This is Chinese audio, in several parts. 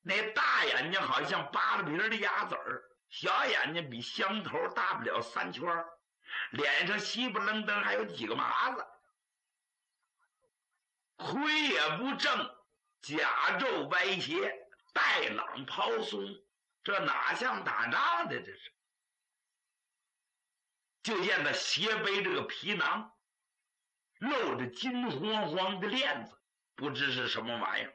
那大眼睛好像扒了皮的鸭子儿，小眼睛比香头大不了3圈，脸上稀不愣登还有几个麻子，盔也不正，甲胄歪斜，带朗抛松，这哪像打仗的？这是。就见他斜背这个皮囊，露着金晃晃的链子，不知是什么玩意儿。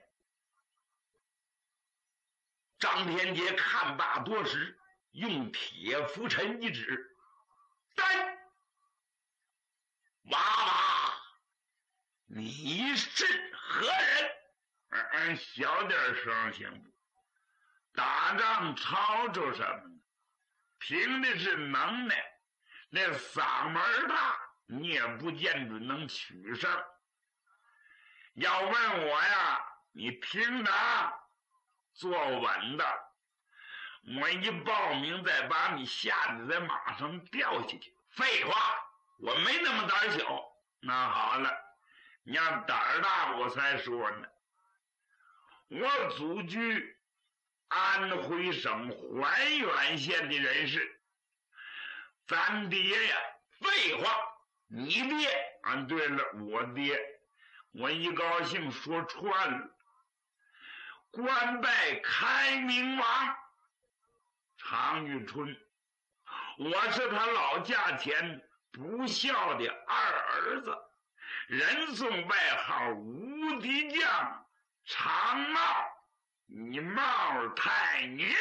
张天杰看罢多时，用铁拂尘一指：“单！娃娃，你是何人？”小点声行不？打仗吵着什么呢？凭的是能耐，那嗓门大，你也不见准能取胜。要问我呀，你听着，坐稳的，我一报名再把你吓得在马上掉下去。废话，我没那么胆小。那好了，你要胆大我才说呢。我祖居安徽省怀远县的人士，咱爹呀，废话，你爹对了，我爹，我一高兴说穿了。官拜开明王常遇春，我是他老驾前不孝的二儿子，人送外号无敌将常茂，你茂太爷。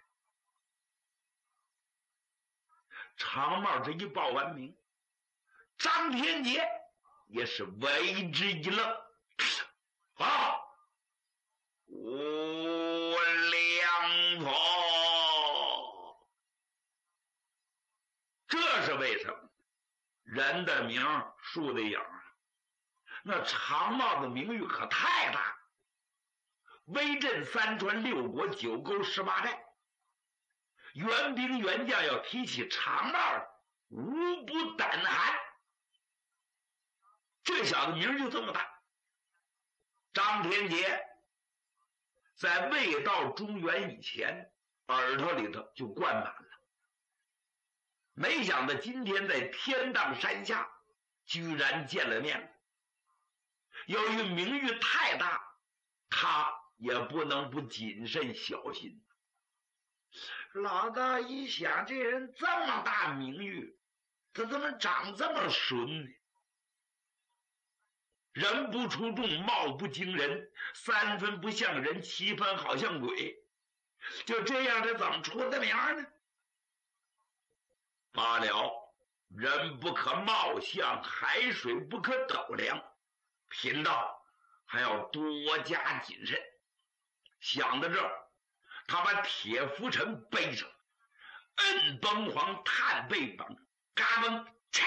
常茂这一报完名，张天杰也是为之一愣。啊，无良否？这是为什么？人的名，树的影，那常茂的名誉可太大，威震3川6国9沟18寨，援兵援将要提起常茂，无不胆寒。这小子名就这么大。张天杰在未到中原以前，耳朵里头就灌满了，没想到今天在天荡山下居然见了面。由于名誉太大，他也不能不谨慎小心。老大一想，这人这么大名誉，他怎么长这么顺呢？人不出众，貌不惊人，3分不像人，7分好像鬼，就这样，他怎么出的名呢？罢了，人不可貌相，海水不可斗量，贫道还要多加谨慎。想到这儿，他把铁拂尘背上，摁崩黄探背绑，嘎嘣拆，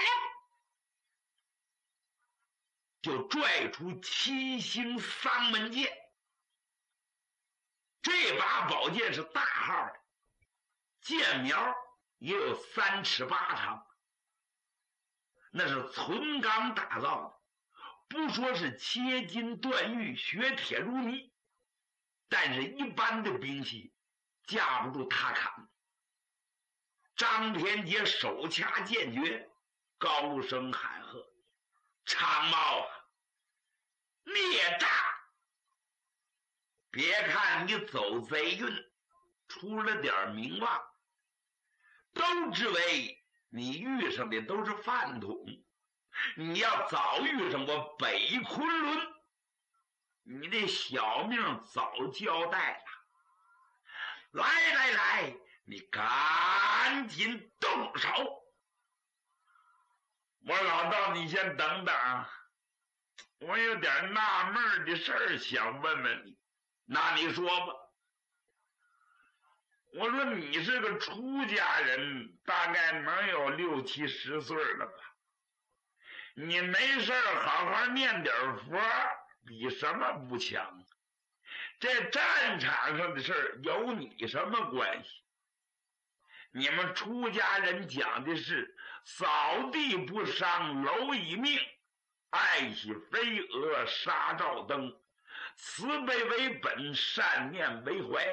就拽出7星丧门剑。这把宝剑是大号的，剑苗也有3尺8长，那是纯钢打造的，不说是切金断玉，削铁如泥，但是一般的兵器架不住他砍。张天杰手掐剑诀，高声喊喝：“常茂啊，孽诈！别看你走贼运，出了点名望，都只为你遇上的都是饭桶。你要早遇上我北昆仑，你的小命早交代了。来来来，你赶紧动手！”我老道，你先等等，我有点纳闷的事儿想问问你。那你说吧。我说你是个出家人，大概能有6、7、10岁了吧？你没事好好念点佛，比什么不强？这战场上的事有你什么关系？你们出家人讲的是扫地不伤蝼蚁命，爱惜飞蛾杀照灯，慈悲为本，善念为怀。